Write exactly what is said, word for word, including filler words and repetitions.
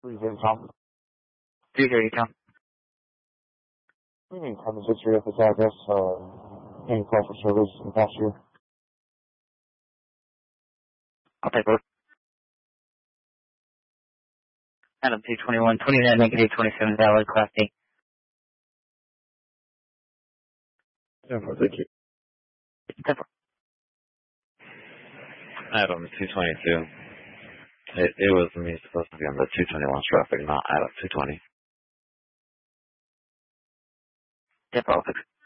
Three zero Tom. Three zero Tom. We need time to get you at this address. Uh, any call for service in the past year? I'll take it. Adam two twenty-one, twenty-nine negative twenty-seven valid class D. Yeah, thank you. Adam two twenty-two. It, it was me supposed to be on the two twenty-one traffic, not Adam two twenty. Ten four.